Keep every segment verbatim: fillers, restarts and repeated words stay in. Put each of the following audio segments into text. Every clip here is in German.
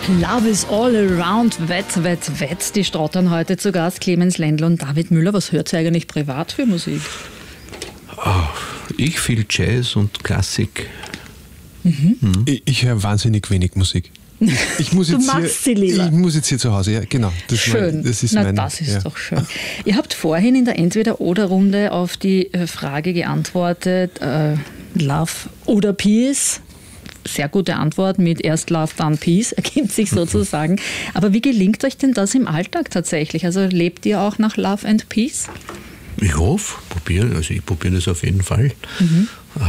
Love is all around, wet, wet, wet. Die Strottern heute zu Gast, Clemens Lendl und David Müller. Was hört ihr eigentlich privat für Musik? Oh, ich viel Jazz und Klassik. Mhm. Mhm. Ich, ich höre wahnsinnig wenig Musik. Ich, ich muss jetzt du machst hier, sie lieber. Ich muss jetzt hier zu Hause, ja, genau. Das schön. Mein, das ist Na, mein, das ist ja. doch schön. Ihr habt vorhin in der Entweder-Oder-Runde auf die Frage geantwortet, äh, Love oder Peace. Sehr gute Antwort mit erst Love, dann Peace, ergibt sich sozusagen. Aber wie gelingt euch denn das im Alltag tatsächlich? Also lebt ihr auch nach Love and Peace? Ich hoffe, probiere, also ich probiere das auf jeden Fall. Mhm.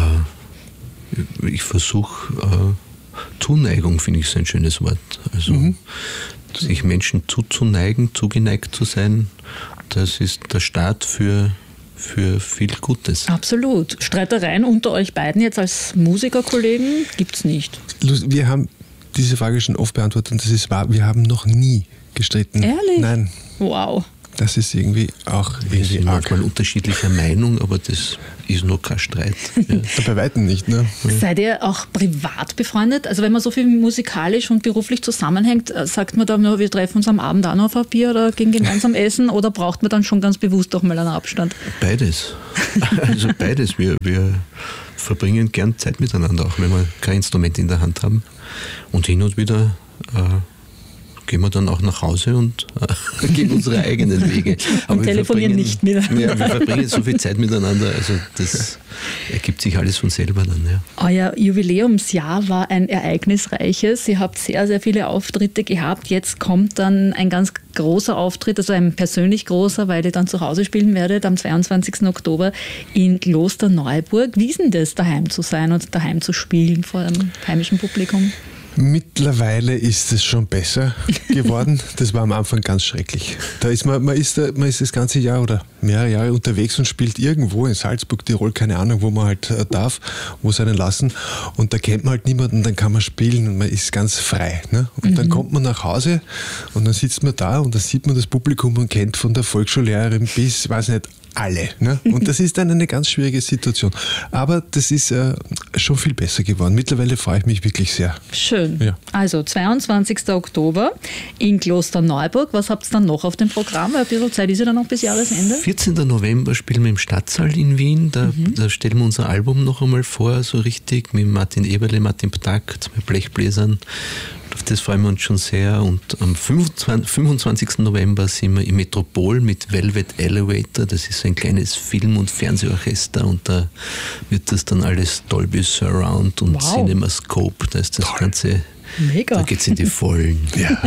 Äh, ich versuche, äh, Zuneigung finde ich so ein schönes Wort. Also mhm. sich Menschen zuzuneigen, zugeneigt zu sein, das ist der Start für für viel Gutes. Absolut. Streitereien unter euch beiden jetzt als Musikerkollegen gibt es nicht. Wir haben diese Frage schon oft beantwortet und das ist wahr, wir haben noch nie gestritten. Ehrlich? Nein. Wow. Das ist irgendwie auch Wir irgendwie sind arg. manchmal unterschiedlicher Meinung, aber das ist noch kein Streit. Ja. Bei weitem nicht, ne? Seid ihr auch privat befreundet? Also wenn man so viel musikalisch und beruflich zusammenhängt, sagt man dann nur, wir treffen uns am Abend auch noch auf ein Bier oder gehen gemeinsam essen oder braucht man dann schon ganz bewusst auch mal einen Abstand? Beides. Also beides. Wir, wir verbringen gern Zeit miteinander, auch wenn wir kein Instrument in der Hand haben. Und hin und wieder äh, gehen wir dann auch nach Hause und äh, gehen unsere eigenen Wege. Aber und telefonieren nicht miteinander. Ja, wir verbringen so viel Zeit miteinander, also das ergibt sich alles von selber dann. Ja. Euer Jubiläumsjahr war ein ereignisreiches. Ihr habt sehr, sehr viele Auftritte gehabt. Jetzt kommt dann ein ganz großer Auftritt, also ein persönlich großer, weil ihr dann zu Hause spielen werdet am zweiundzwanzigsten Oktober in Klosterneuburg. Wie ist denn das, daheim zu sein und daheim zu spielen vor einem heimischen Publikum? Mittlerweile ist es schon besser geworden. Das war am Anfang ganz schrecklich. Da ist man, man, ist da, man ist das ganze Jahr oder mehrere Jahre unterwegs und spielt irgendwo in Salzburg, Tirol, keine Ahnung, wo man halt äh, darf, wo es einen lassen. Und da kennt man halt niemanden, dann kann man spielen und man ist ganz frei. Ne? Und mhm. dann kommt man nach Hause und dann sitzt man da und dann sieht man das Publikum und kennt von der Volksschullehrerin bis, weiß nicht, alle. Ne? Und das ist dann eine ganz schwierige Situation. Aber das ist äh, schon viel besser geworden. Mittlerweile freue ich mich wirklich sehr. Schön. Ja. Also zweiundzwanzigsten Oktober in Klosterneuburg. Was habt ihr dann noch auf dem Programm? Ein bisschen Zeit ist ja dann noch bis Jahresende. vierzehnten November spielen wir im Stadtsaal in Wien. Da, mhm. da stellen wir unser Album noch einmal vor, so richtig, mit Martin Eberle, Martin Ptak, zwei Blechbläsern. Auf das freuen wir uns schon sehr. Und am fünfundzwanzigsten November sind wir im Metropol mit Velvet Elevator. Das ist so ein kleines Film- und Fernsehorchester und da wird das dann alles Dolby Surround und wow. CinemaScope. Da ist das Toll. Ganze... Mega. Da geht es in die Vollen. Ja.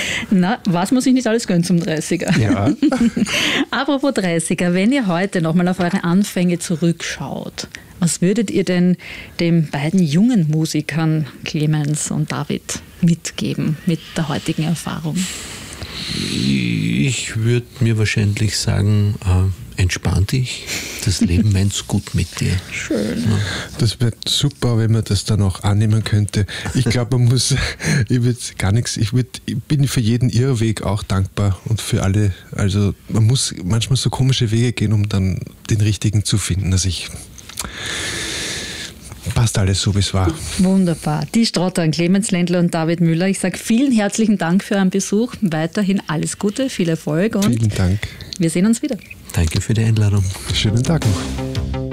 Na, was muss ich nicht alles gönnen zum dreißiger? Ja. Apropos dreißiger, wenn ihr heute nochmal auf eure Anfänge zurückschaut, was würdet ihr denn den beiden jungen Musikern Clemens und David mitgeben mit der heutigen Erfahrung? Ich würde mir wahrscheinlich sagen, äh, entspann dich, das Leben meint's gut mit dir. Schön. Ja. Das wäre super, wenn man das dann auch annehmen könnte. Ich glaube, man muss, ich würde gar nichts, ich, würd, ich bin für jeden Irrweg auch dankbar und für alle, also man muss manchmal so komische Wege gehen, um dann den richtigen zu finden. Also ich, passt alles so, wie es war. Wunderbar. Die Strottern, Clemens Lendl und David Müller. Ich sage vielen herzlichen Dank für euren Besuch. Weiterhin alles Gute, viel Erfolg und vielen Dank. Wir sehen uns wieder. Danke für die Einladung. Schönen Tag noch.